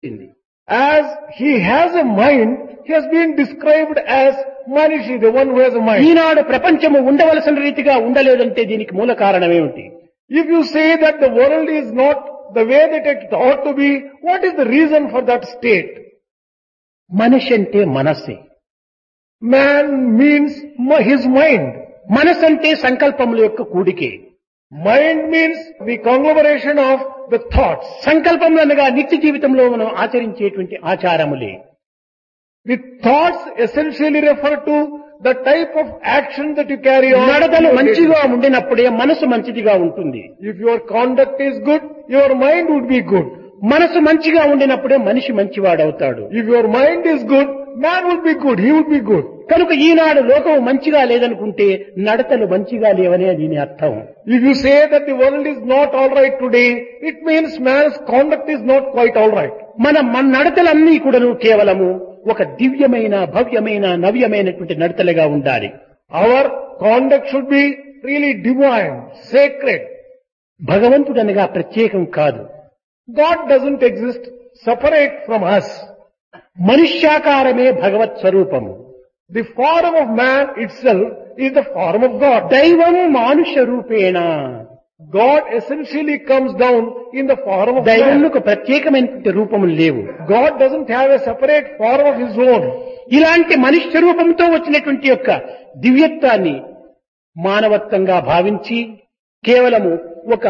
As he has a mind, he has been described as Manishi, the one who has a mind. ఈనాడు ప్రపంచము ఉండవలసిన రీతిగా ఉండలేదంటే దీనికి మూల కారణం ఏమిటి? If you say that the world is not the way that it ought to be, what is the reason for that state? మనిషి అంటే మనస్సే. Man means his mind. మనస్సు అంటే సంకల్పముల యొక్క కూడికే. Mind means the conglomeration of the thoughts. సంకల్పములు అనగా నిత్య జీవితంలో మనం ఆచరించేటువంటి ఆచారములే. The thoughts essentially refer to the type of action that you carry on. నడతలు మంచిగా ఉండినప్పుడే మనసు మంచిదిగా ఉంటుంది. If your conduct is good, your mind would be good. మనసు మంచిగా ఉండినప్పుడే మనిషి మంచివాడవుతాడు. If your mind is good, man would be good, he would be good. కనుక ఈనాడు లోకం మంచిగా లేదనుకుంటే నడతలు మంచిగా లేవనే దీని అర్థం. If you say that the world is not all right today, it means man's conduct is not quite all right. మన నడతలన్నీ కూడాను కేవలము ఒక దివ్యమైన భవ్యమైన నవ్యమైనటువంటి నడతలుగా ఉండాలి. Our conduct should be really divine, sacred. భగవంతుడనగా ప్రత్యేకం కాదు. God doesn't exist separate from us. మనుష్యాకారమే భగవత్ స్వరూపము. The form of man itself is the form of God. దైవం మానుష రూపేణ. God essentially comes down in the form of man. దైవమునకు ప్రత్యేకమైనటువంటి రూపములు లేవు. God doesn't have a separate form of his own. ఇలాంటి మనుష్య రూపంతో వచ్చినటువంటి యొక్క దివ్యత్వాన్ని మానవత్వంగా భావించి కేవలము ఒక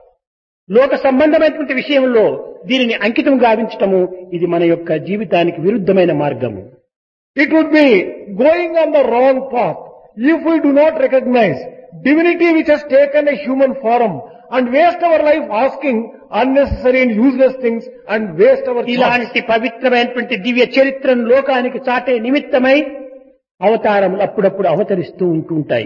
లోక సంబంధమైనటువంటి విషయంలో దీనిని అంకితం గావించటము ఇది మన యొక్క జీవితానికి విరుద్ధమైన మార్గము. It would be going on the wrong path if we do not recognize divinity which has taken a human form and waste our life asking unnecessary and useless things and waste our thoughts. ఇలాంటి పవిత్రమైనటువంటి దివ్య చరిత్రను లోకానికి చాటే నిమిత్తమై అవతారములు అప్పుడప్పుడు అవతరిస్తూ ఉంటుంటాయి.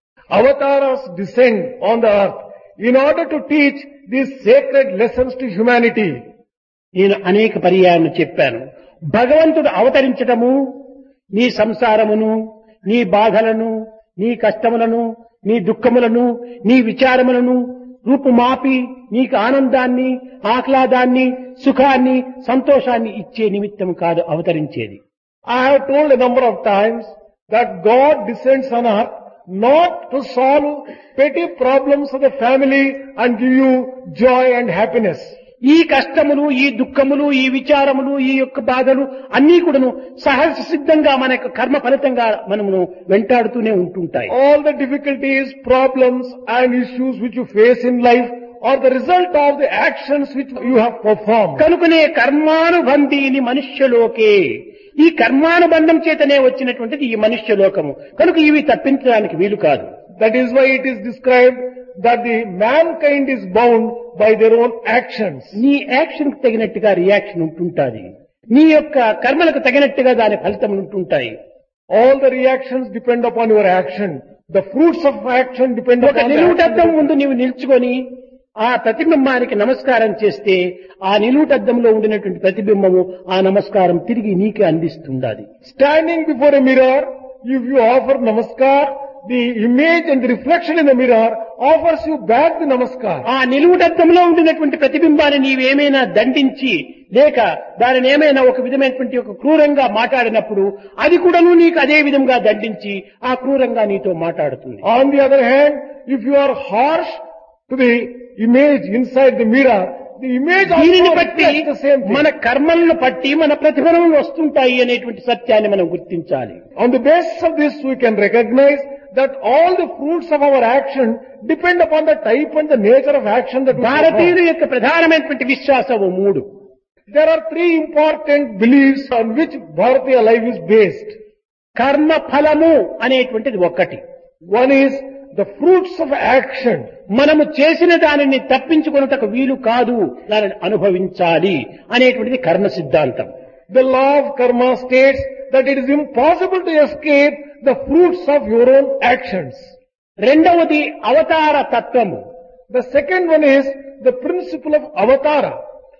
Avatars descend on the earth in order to teach these sacred lessons to humanity. నేను అనేక పర్యాయాలు చెప్పాను. భగవంతుడు అవతరించటము నీ సంసారమును, నీ బాధలను, నీ కష్టములను, నీ దుఃఖములను, నీ విచారములను రూపుమాపి నీకు ఆనందాన్ని, ఆహ్లాదాన్ని, సుఖాన్ని, సంతోషాన్ని ఇచ్చే నిమిత్తం కాదు అవతరించేది. I have told a number of times that God descends on earth not to solve petty problems of the family and give you joy and happiness. ఈ కష్టములు, ఈ దుఃఖములు, ఈ విచారములు, ఈ యొక్క బాధలు అన్నీ కూడాను సహజ సిద్ధంగా మన యొక్క కర్మ ఫలితంగా మనము వెంటాడుతూనే ఉంటుంటాయి. All the difficulties, problems and issues which you face in life are the result of the actions which you have performed. కనుకనే కర్మానుబంధీని మనుష్యలోకే. ఈ కర్మానుబంధం చేతనే వచ్చినటువంటిది ఈ మనుష్య లోకము. కనుక ఇవి తప్పించడానికి వీలు కాదు. That is why it is described that the mankind is bound by their own actions. నీ యాక్షన్ కు తగినట్టుగా రియాక్షన్ ఉంటుంటాది. నీ యొక్క కర్మలకు తగినట్టుగా దాని ఫలితం ఉంటుంటాయి. All the reactions depend upon your action. The fruits of action depend ఒక upon the నిలువుటద్దం action. ముందు నీవు నిల్చుకొని ఆ ప్రతిబింబానికి నమస్కారం చేస్తే ఆ నిలువుటద్దంలో ఉండినటువంటి ప్రతిబింబము ఆ నమస్కారం తిరిగి నీకే అందిస్తుండాలి. Standing before a mirror, if you offer namaskar, the image and the reflection in the mirror offers you back the namaskar. ఆ నిలువుటద్దంలో ఉండినటువంటి ప్రతిబింబాన్ని నీవేమైనా దండించి లేక దానిని ఏమైనా ఒక విధమైనటువంటి ఒక క్రూరంగా మాట్లాడినప్పుడు అది కూడాను నీకు అదే విధంగా దండించి ఆ క్రూరంగా నీతో మాట్లాడుతుంది. On the other hand, if you are harsh to the image inside the mirror, the image దీనిని also బట్టి reflects the same thing. మన కర్మలను బట్టి మన ప్రతిఫలములు వస్తుంటాయి అనేటువంటి సత్యాన్ని మనం గుర్తించాలి. On the basis of this, we can recognize that all the fruits of our action depend upon the type and the nature of action that we భారతీయుల perform. యొక్క ప్రధానమైనటువంటి విశ్వాసము మూడు. There are three important beliefs on which Bharatiya life is based. కర్మ ఫలము అనేటువంటిది ఒక్కటి. One is the fruits of action. మనము చేసిన దానిని తప్పించుకొనుటకు వీలు కాదు, దానిని అనుభవించాలి అనేటువంటిది కర్మ సిద్ధాంతం. The law of karma states that it is impossible to escape the fruits of your own actions. రెండవది అవతార తత్వము. The second one is the principle of avatara.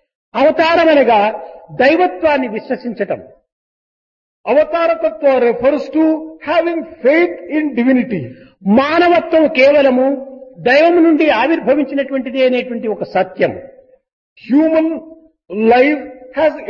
అవతారం అనగా దైవత్వాన్ని విశ్వసించటం. Avatara tattva refers to having faith in divinity. మానవత్వం కేవలము దైవము నుండి ఆవిర్భవించినటువంటిది అనేటువంటి ఒక సత్యం. Human life has